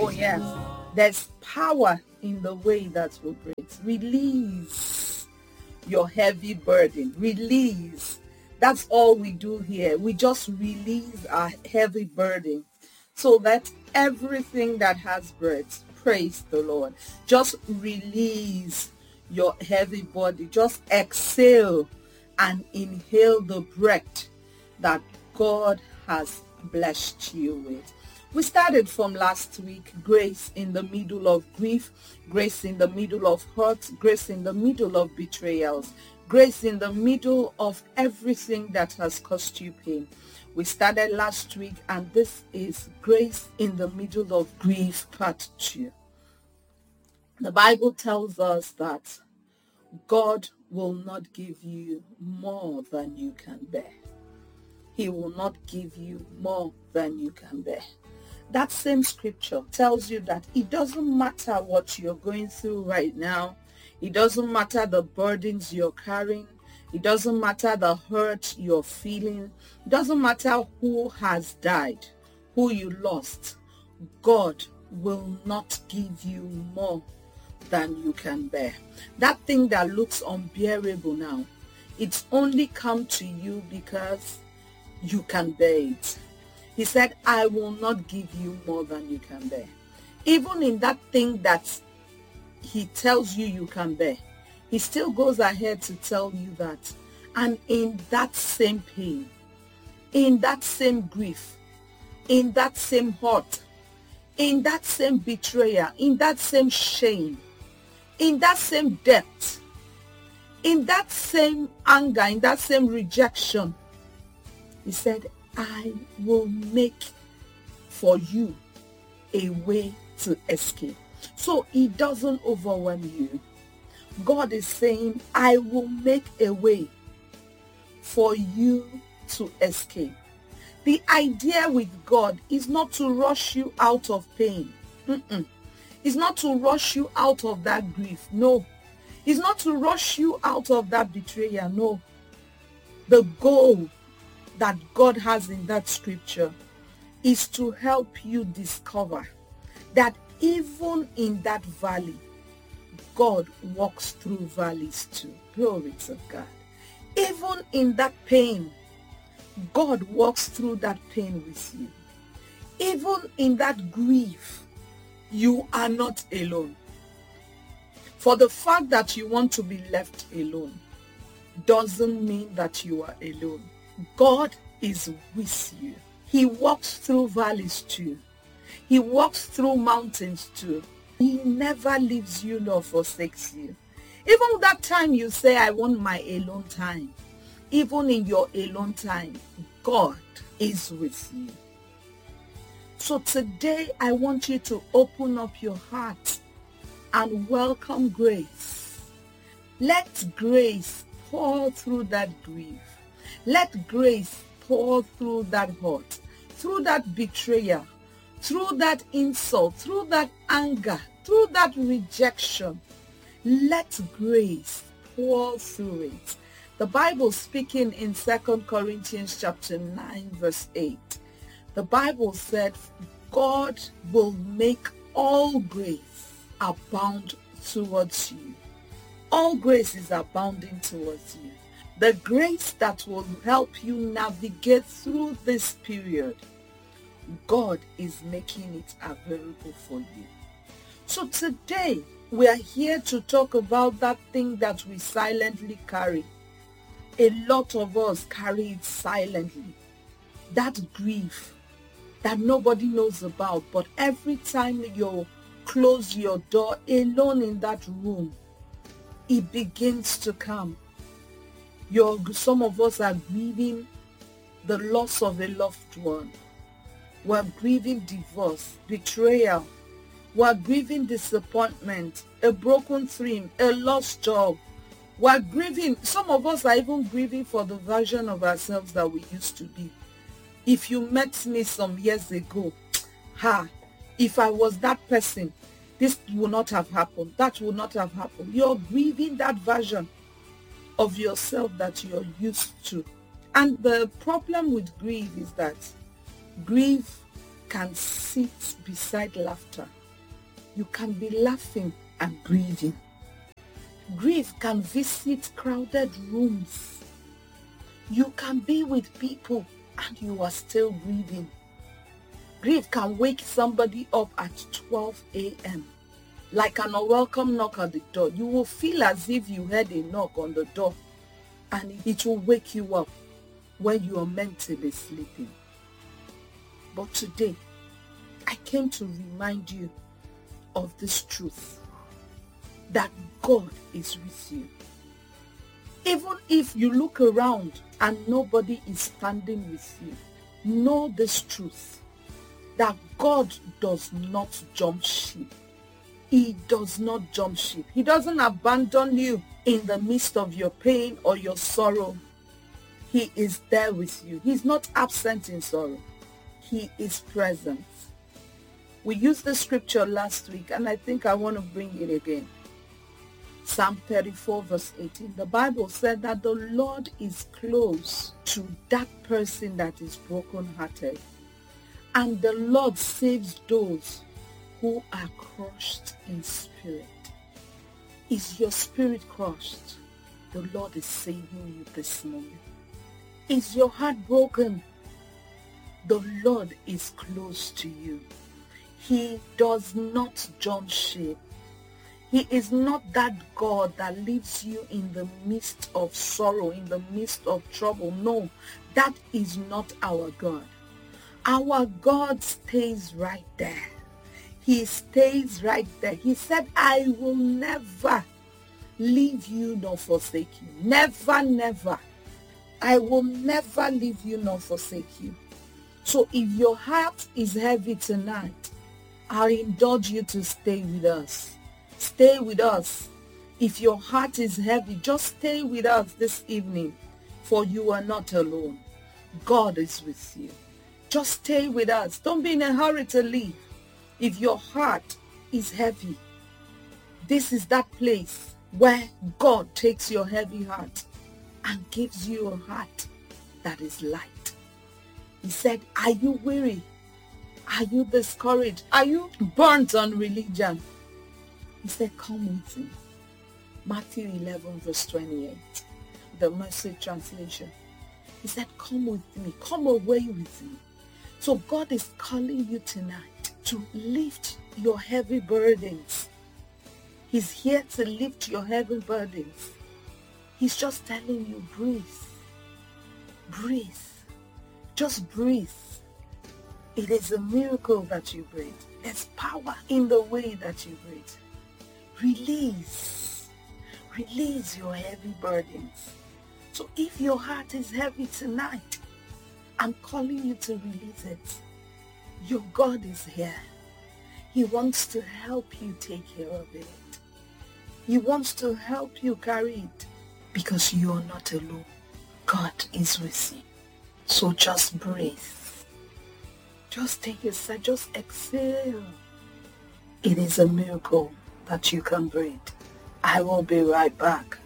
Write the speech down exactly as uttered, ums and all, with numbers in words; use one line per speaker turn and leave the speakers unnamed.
Oh, yes. There's power in the way that we breathe. Release your heavy burden. Release. That's all we do here. We just release our heavy burden so that everything that has breath, praise the Lord, just release your heavy body. Just exhale and inhale the breath that God has blessed you with. We started from last week, grace in the middle of grief, grace in the middle of hurt, grace in the middle of betrayals, grace in the middle of everything that has caused you pain. We started last week, and this is grace in the middle of grief, part two. The Bible tells us that God will not give you more than you can bear. He will not give you more than you can bear. That same scripture tells you that it doesn't matter what you're going through right now. It doesn't matter the burdens you're carrying. It doesn't matter the hurt you're feeling. It doesn't matter who has died, who you lost. God will not give you more than you can bear. That thing that looks unbearable now, it's only come to you because you can bear it. He said, I will not give you more than you can bear. Even in that thing that he tells you you can bear, he still goes ahead to tell you that. And in that same pain, in that same grief, in that same hurt, in that same betrayal, in that same shame, in that same debt, in that same anger, in that same rejection, he said, I will make for you a way to escape. So it doesn't overwhelm you. God is saying, I will make a way for you to escape. The idea with God is not to rush you out of pain. Mm-mm. It's not to rush you out of that grief. No. It's not to rush you out of that betrayal. No. The goal that God has in that scripture is to help you discover that even in that valley, God walks through valleys too. Glory to God. Even in that pain, God walks through that pain with you. Even in that grief, you are not alone. For the fact that you want to be left alone doesn't mean that you are alone. God is with you. He walks through valleys too. He walks through mountains too. He never leaves you nor forsakes you. Even that time you say, I want my alone time. Even in your alone time, God is with you. So today I want you to open up your heart and welcome grace. Let grace pour through that grief. Let grace pour through that hurt, through that betrayal, through that insult, through that anger, through that rejection. Let grace pour through it. The Bible speaking in Second Corinthians chapter nine verse eight. The Bible said, God will make all grace abound towards you. All grace is abounding towards you. The grace that will help you navigate through this period, God is making it available for you. So today, we are here to talk about that thing that we silently carry. A lot of us carry it silently. That grief that nobody knows about, but every time you close your door alone in that room, it begins to come. You're, some of us are grieving the loss of a loved one. We're grieving divorce, betrayal. We're grieving disappointment, a broken dream, a lost job. We're grieving, some of us are even grieving for the version of ourselves that we used to be. If you met me some years ago, ha, if I was that person, this would not have happened. That would not have happened. You're grieving that version of yourself that you're used to. And the problem with grief is that grief can sit beside laughter. You can be laughing and grieving. Grief can visit crowded rooms. You can be with people and you are still grieving. Grief can wake somebody up at twelve a.m. like an unwelcome knock at the door. You will feel as if you heard a knock on the door, and it will wake you up when you are meant to be sleeping. But today, I came to remind you of this truth, that God is with you. Even if you look around and nobody is standing with you, know this truth, that God does not jump ship. He does not jump ship. He doesn't abandon you in the midst of your pain or your sorrow. He is there with you. He's not absent in sorrow. He is present. We used the scripture last week, and I think I want to bring it again. Psalm thirty-four verse eighteen. The Bible said that the Lord is close to that person that is brokenhearted, and the Lord saves those who are crushed in spirit. Is your spirit crushed? The Lord is saving you this moment. Is your heart broken? The Lord is close to you. He does not jump ship. He is not that God that leaves you in the midst of sorrow, in the midst of trouble. No, that is not our God. Our God stays right there. He stays right there. He said, I will never leave you nor forsake you. Never, never. I will never leave you nor forsake you. So if your heart is heavy tonight, I indulge you to stay with us. Stay with us. If your heart is heavy, just stay with us this evening, for you are not alone. God is with you. Just stay with us. Don't be in a hurry to leave. If your heart is heavy, this is that place where God takes your heavy heart and gives you a heart that is light. He said, are you weary? Are you discouraged? Are you burnt on religion? He said, come with me. Matthew eleven verse twenty-eight, the Message translation. He said, come with me. Come away with me. So God is calling you tonight to lift your heavy burdens. He's here to lift your heavy burdens. He's just telling you, breathe. Breathe. Just breathe. It is a miracle that you breathe. There's power in the way that you breathe. Release. Release your heavy burdens. So if your heart is heavy tonight, I'm calling you to release it. Your God is here. He wants to help you take care of it. He wants to help you carry it, because you are not alone. God is with you. So just breathe. Just take a sigh. Just exhale. It is a miracle that you can breathe. I will be right back.